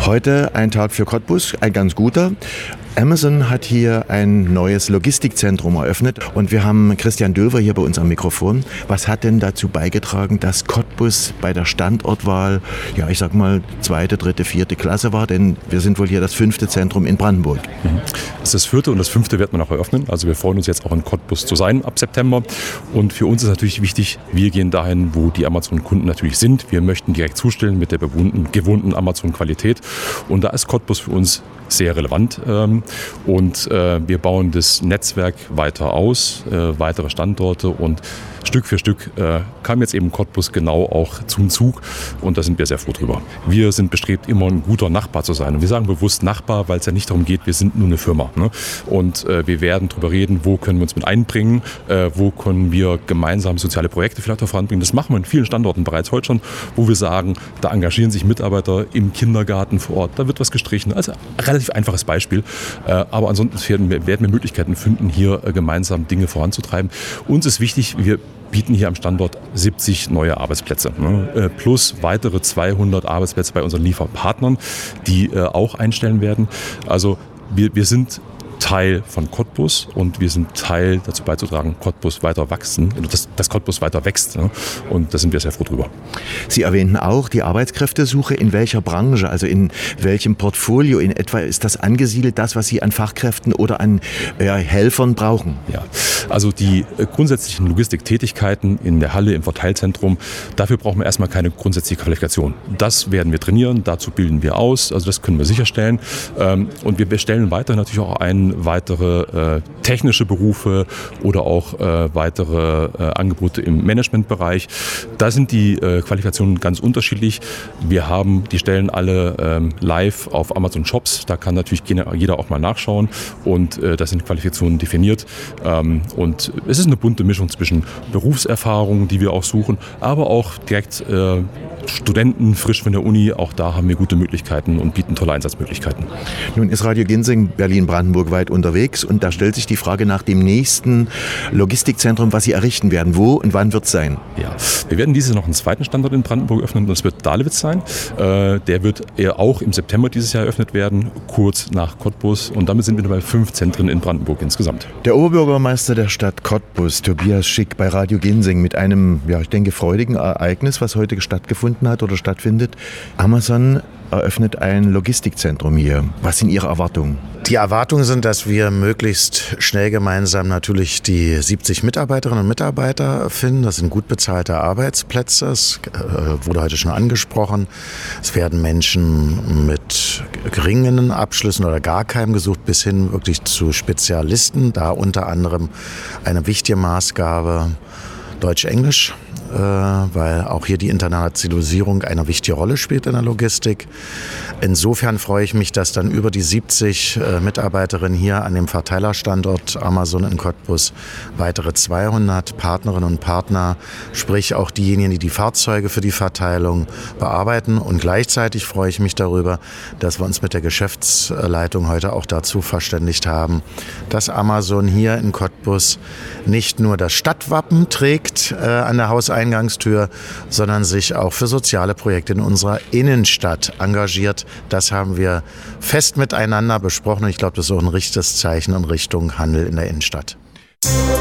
Heute ein Tag für Cottbus, ein ganz guter. Amazon hat hier ein neues Logistikzentrum eröffnet und wir haben Christian Dülver hier bei uns am Mikrofon. Was hat denn dazu beigetragen, dass Cottbus bei der Standortwahl, ja ich sag mal, 2., 3., 4. Klasse war? Denn wir sind wohl hier das 5. Zentrum in Brandenburg. Das ist das 4. und das 5. wird man auch eröffnen. Also wir freuen uns jetzt auch in Cottbus zu sein ab September. Und für uns ist natürlich wichtig, wir gehen dahin, wo die Amazon-Kunden natürlich sind. Wir möchten direkt zustellen mit der gewohnten Amazon-Qualität. Und da ist Cottbus für uns sehr relevant. Und wir bauen das Netzwerk weiter aus, weitere Standorte und Stück für Stück kam jetzt eben Cottbus genau auch zum Zug und da sind wir sehr froh drüber. Wir sind bestrebt, immer ein guter Nachbar zu sein und wir sagen bewusst Nachbar, weil es ja nicht darum geht, wir sind nur eine Firma. Ne? Und wir werden darüber reden, wo können wir uns mit einbringen, wo können wir gemeinsam soziale Projekte vielleicht auch voranbringen. Das machen wir in vielen Standorten bereits heute schon, wo wir sagen, da engagieren sich Mitarbeiter im Kindergarten vor Ort, da wird was gestrichen. Also ein relativ einfaches Beispiel, aber ansonsten werden wir Möglichkeiten finden, hier gemeinsam Dinge voranzutreiben. Uns ist wichtig, wir bieten hier am Standort 70 neue Arbeitsplätze, plus weitere 200 Arbeitsplätze bei unseren Lieferpartnern, die auch einstellen werden. Also wir sind Teil von Cottbus und wir sind Teil dazu beizutragen, Cottbus weiter wachsen, dass Cottbus weiter wächst. Ne? Und da sind wir sehr froh drüber. Sie erwähnten auch die Arbeitskräftesuche. In welcher Branche, also in welchem Portfolio in etwa ist das angesiedelt, das, was Sie an Fachkräften oder an Helfern brauchen? Ja, also die grundsätzlichen Logistiktätigkeiten in der Halle, im Verteilzentrum, dafür brauchen wir erstmal keine grundsätzliche Qualifikation. Das werden wir trainieren, dazu bilden wir aus, also das können wir sicherstellen. Und wir stellen weiter natürlich auch weitere technische Berufe oder auch weitere Angebote im Managementbereich. Da sind die Qualifikationen ganz unterschiedlich. Wir haben die Stellen alle live auf Amazon Shops. Da kann natürlich jeder auch mal nachschauen und da sind Qualifikationen definiert. Und es ist eine bunte Mischung zwischen Berufserfahrung, die wir auch suchen, aber auch direkt Studenten frisch von der Uni. Auch da haben wir gute Möglichkeiten und bieten tolle Einsatzmöglichkeiten. Nun ist Radio Ginsing Berlin-Brandenburg weit unterwegs und da stellt sich die Frage nach dem nächsten Logistikzentrum, was Sie errichten werden. Wo und wann wird es sein? Ja, wir werden dieses Jahr noch einen zweiten Standort in Brandenburg öffnen und das wird Dahlewitz sein. Der wird auch im September dieses Jahr eröffnet werden, kurz nach Cottbus und damit sind wir bei 5 Zentren in Brandenburg insgesamt. Der Oberbürgermeister der Stadt Cottbus, Tobias Schick, bei Radio Ginsing mit einem, ja, ich denke, freudigen Ereignis, was heute stattgefunden hat oder stattfindet. Amazon eröffnet ein Logistikzentrum hier. Was sind Ihre Erwartungen? Die Erwartungen sind, dass wir möglichst schnell gemeinsam natürlich die 70 Mitarbeiterinnen und Mitarbeiter finden. Das sind gut bezahlte Arbeitsplätze. Es wurde heute schon angesprochen. Es werden Menschen mit geringen Abschlüssen oder gar keinem gesucht, bis hin wirklich zu Spezialisten. Da unter anderem eine wichtige Maßgabe Deutsch-Englisch, weil auch hier die Internationalisierung eine wichtige Rolle spielt in der Logistik. Insofern freue ich mich, dass dann über die 70 Mitarbeiterinnen hier an dem Verteilerstandort Amazon in Cottbus weitere 200 Partnerinnen und Partner, sprich auch diejenigen, die die Fahrzeuge für die Verteilung bearbeiten. Und gleichzeitig freue ich mich darüber, dass wir uns mit der Geschäftsleitung heute auch dazu verständigt haben, dass Amazon hier in Cottbus nicht nur das Stadtwappen trägt an der Hauseingangstür, sondern sich auch für soziale Projekte in unserer Innenstadt engagiert. Das haben wir fest miteinander besprochen und ich glaube, das ist auch ein richtiges Zeichen in Richtung Handel in der Innenstadt.